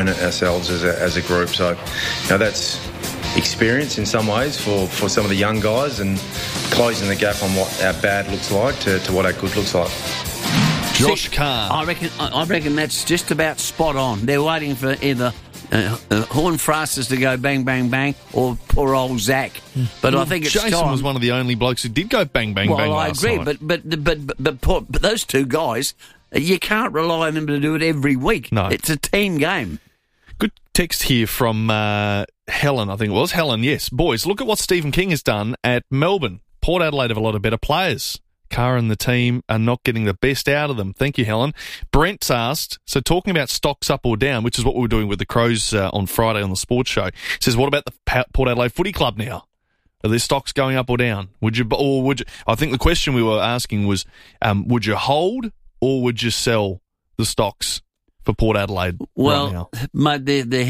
ourselves as a group. So, that's experience in some ways for some of the young guys, and closing the gap on what our bad looks like to what our good looks like. Josh Carr. I reckon that's just about spot on. They're waiting for either Horne-Francis to go bang, bang, bang, or poor old Zach. But I think it's Jason time. was one of the only blokes who did go bang, bang, bang last night. Well, I agree, but those two guys, you can't rely on them to do it every week. No. It's a team game. Good text here from Helen, I think it was. Helen, yes. Boys, look at what Stephen King has done at Melbourne. Port Adelaide have a lot of better players. Carr and the team are not getting the best out of them. Thank you, Helen. Brent's asked, so talking about stocks up or down, which is what we were doing with the Crows on Friday on the sports show, says, what about the Port Adelaide Footy Club now? Are their stocks going up or down? Would you? I think the question we were asking was, would you hold or would you sell the stocks for Port Adelaide right now? Mate, they're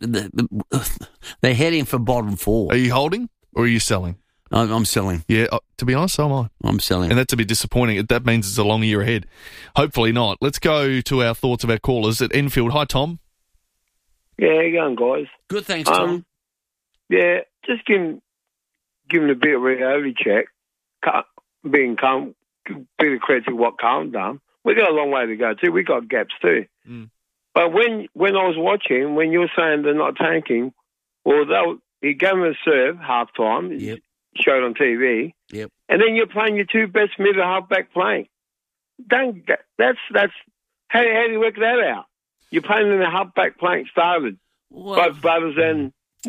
heading for bottom four. Are you holding or are you selling? I'm selling. Yeah, to be honest, so am I. I'm selling. And that's a bit disappointing. That means it's a long year ahead. Hopefully not. Let's go to our thoughts of our callers at Enfield. Hi, Tom. Yeah, how you going, guys? Good, thanks, Tom. Yeah, just giving a bit of reality check. Being calm, bit of credit to what Carlton done. We got a long way to go too. We got gaps too. But when I was watching, when you were saying they're not tanking, well, he gave them a serve half time. Yep. Showed on TV. Yep. And then you're playing your two best middle halfback playing. That's how do you work that out? You're playing in the halfback playing started. Both brothers and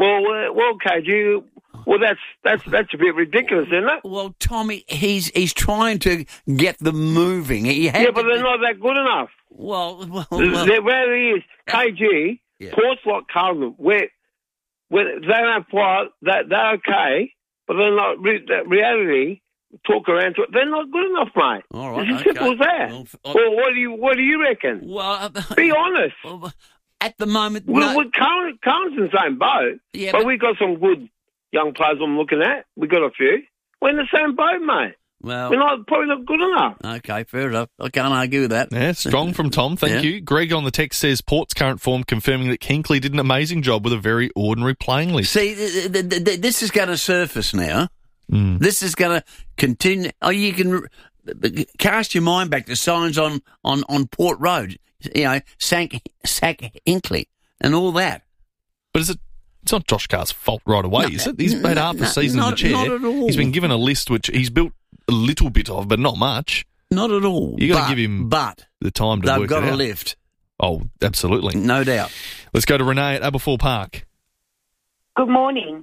KG. Well, that's a bit ridiculous, isn't it? Well, Tommy, he's trying to get them moving. But they're not that good enough. Well. Where he is, KG, Port's like Carlton, where they don't play, they're okay, but they're not. Reality, talk around to it. They're not good enough, mate. All right, it's as simple as that. Well, what do you reckon? Well, be honest. Well, at the moment, Carlton's in the same boat, but we've got some good young players I'm looking at. We've got a few. We're in the same boat, mate. Well, we're probably not good enough. Okay, fair enough. I can't argue with that. Yeah, strong from Tom. Thank you. Greg on the text says Port's current form confirming that Kinkley did an amazing job with a very ordinary playing list. See, this is going to surface now. This is going to continue. Oh, you can cast your mind back to signs on Port Road. Sack Hinkley and all that. But it's not Josh Carr's fault right away, is it? He's played half a season in the chair. Not at all. He's been given a list which he's built a little bit of, but not much. Not at all. You got to give him the time to work it out. They've got a lift. Oh, absolutely. No doubt. Let's go to Renee at Aberfoyle Park. Good morning.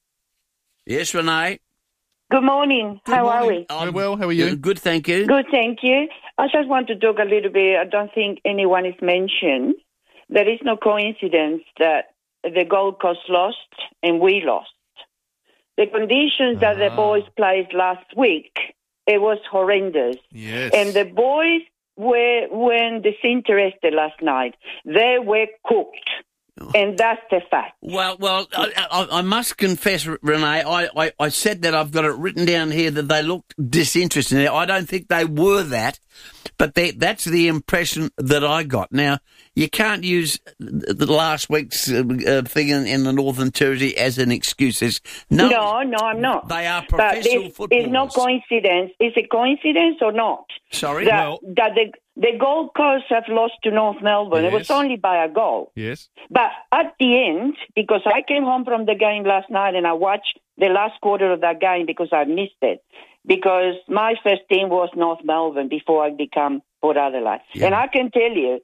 Yes, Renee. Good morning. How are we? Very well. How are you? Good, thank you. Good, thank you. I just want to talk a little bit. I don't think anyone has mentioned there is no coincidence that the Gold Coast lost and we lost. The conditions that the boys played last week, it was horrendous. Yes. And the boys weren't disinterested last night. They were cooked. And that's the fact. Well, I must confess, Renee, I said that I've got it written down here that they looked disinterested. I don't think they were that, but that's the impression that I got. Now, you can't use the last week's thing in the Northern Territory as an excuse. No, I'm not. They are professional footballers. It's no coincidence. Is it coincidence or not? Sorry? That the Gold Coast have lost to North Melbourne. Yes. It was only by a goal. Yes. But at the end, because I came home from the game last night and I watched the last quarter of that game because I missed it, because my first team was North Melbourne before I became Port Adelaide. Yeah. And I can tell you,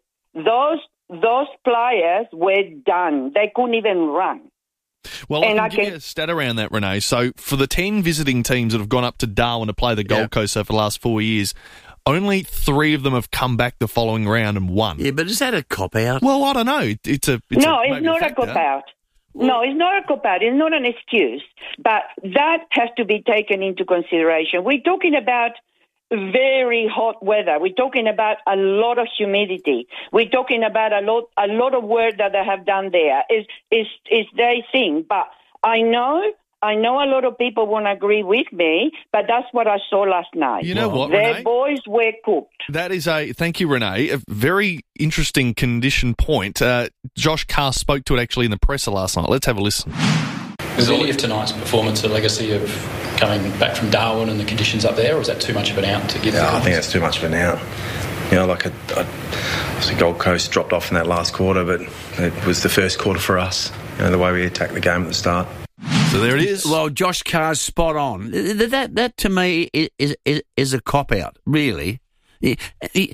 those players were done. They couldn't even run. Well, I can give you a stat around that, Renee. So for the 10 visiting teams that have gone up to Darwin to play the Gold Coast over the last 4 years, only 3 of them have come back the following round and won. Yeah, but is that a cop-out? Well, I don't know. It's not a cop-out. No, it's not a cop-out. It's not an excuse. But that has to be taken into consideration. We're talking about very hot weather. We're talking about a lot of humidity. We're talking about a lot of work that they have done there. Is their thing. But I know I know a lot of people won't agree with me, but that's what I saw last night. You know what, Their Renee? boys were cooked. That is thank you, Renee, a very interesting condition point. Josh Carr spoke to it actually in the presser last night. Let's have a listen. Is any of tonight's performance a legacy of coming back from Darwin and the conditions up there, or is that too much of an out to give? Yeah, I think that's too much of an out. You know, like the Gold Coast dropped off in that last quarter, but it was the first quarter for us, you know, the way we attacked the game at the start. So there it is. Well, Josh Carr's spot on. That to me is a cop-out, really. They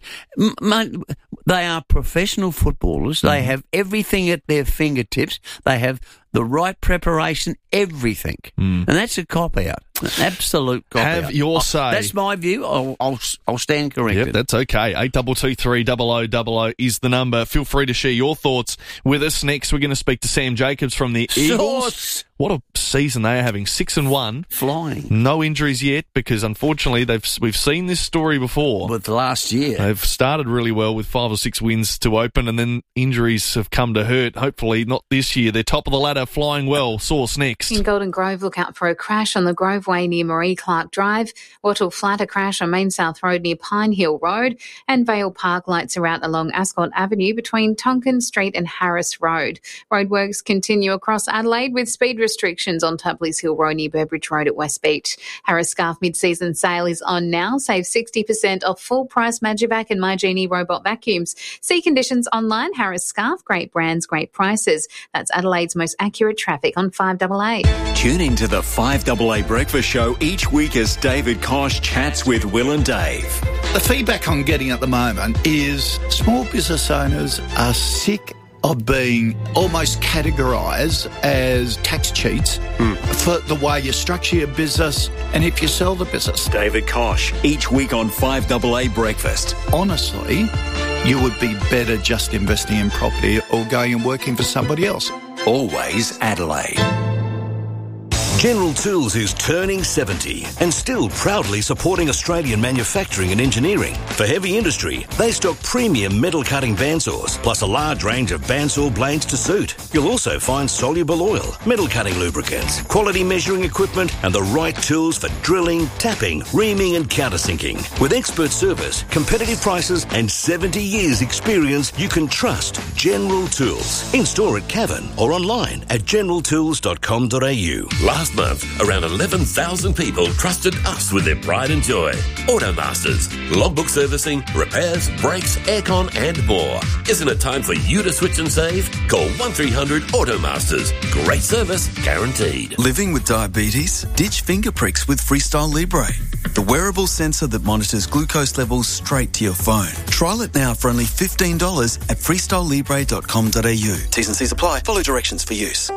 are professional footballers. They have everything at their fingertips. They have the right preparation, everything. And that's a cop-out. An absolute cop-out. Have your say. That's my view. I'll stand corrected. Yep, that's okay. 8223 is the number. Feel free to share your thoughts with us. Next, we're going to speak to Sam Jacobs from the Eagles. What a season they are having. 6-1. Flying. No injuries yet because, unfortunately, we've seen this story before. But last year. They've started really well with 5 or 6 wins to open, and then injuries have come to hurt. Hopefully not this year. They're top of the ladder, flying well. Source next. In Golden Grove, look out for a crash on the Groveway near Marie Clark Drive. Wattle Flat, a crash on Main South Road near Pine Hill Road. And Vale Park lights are out along Ascot Avenue between Tonkin Street and Harris Road. Roadworks continue across Adelaide with speed restrictions on Tupley's Hill Road near Burbridge Road at West Beach. Harris Scarf mid-season sale is on now. Save 60% off full-price Magivac and My Genie robot vacuums. See conditions online. Harris Scarf, great brands, great prices. That's Adelaide's most accurate traffic on 5AA. Tune into the 5AA Breakfast Show each week as David Kosh chats with Will and Dave. The feedback I'm getting at the moment is small business owners are sick of being almost categorised as tax cheats for the way you structure your business and if you sell the business. David Kosh, each week on 5AA Breakfast. Honestly, you would be better just investing in property or going and working for somebody else. Always Adelaide. General Tools is turning 70 and still proudly supporting Australian manufacturing and engineering. For heavy industry, they stock premium metal cutting bandsaws, plus a large range of bandsaw blades to suit. You'll also find soluble oil, metal cutting lubricants, quality measuring equipment, and the right tools for drilling, tapping, reaming, and countersinking. With expert service, competitive prices, and 70 years experience, you can trust General Tools. In store at Cavan or online at generaltools.com.au. Last month, around 11,000 people trusted us with their pride and joy. Automasters, logbook servicing, repairs, brakes, aircon and more. Isn't it time for you to switch and save? Call 1300 Automasters. Great service guaranteed. Living with diabetes? Ditch finger pricks with Freestyle Libre, the wearable sensor that monitors glucose levels straight to your phone. Trial it now for only $15 at freestylelibre.com.au. T's and C's apply. Follow directions for use.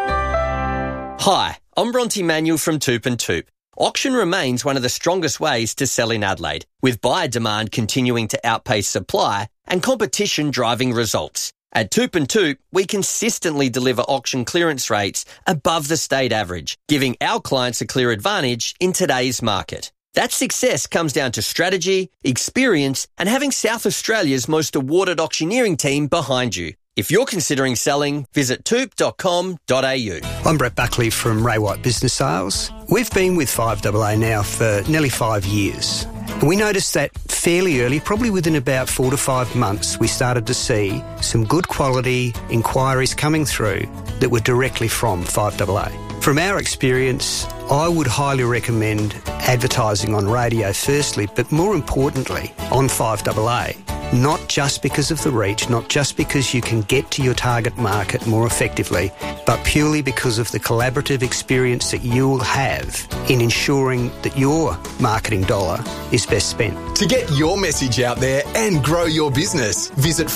Hi, I'm Bronte Manuel from Toop and Toop. Auction remains one of the strongest ways to sell in Adelaide, with buyer demand continuing to outpace supply and competition driving results. At Toop and Toop, we consistently deliver auction clearance rates above the state average, giving our clients a clear advantage in today's market. That success comes down to strategy, experience, and having South Australia's most awarded auctioneering team behind you. If you're considering selling, visit toop.com.au. I'm Brett Buckley from Ray White Business Sales. We've been with 5AA now for nearly 5 years. And we noticed that fairly early, probably within about 4 to 5 months, we started to see some good quality inquiries coming through that were directly from 5AA. From our experience, I would highly recommend advertising on radio firstly, but more importantly, on 5AA. Not just because of the reach, not just because you can get to your target market more effectively, but purely because of the collaborative experience that you'll have in ensuring that your marketing dollar is best spent. To get your message out there and grow your business, visit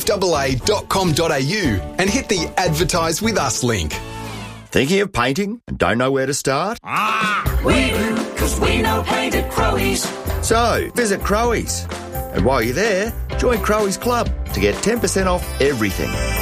5AA.com.au and hit the Advertise With Us link. Thinking of painting and don't know where to start? We do, because we know paint at Crowies. So, visit Crowies. And while you're there, join Crowies Club to get 10% off everything.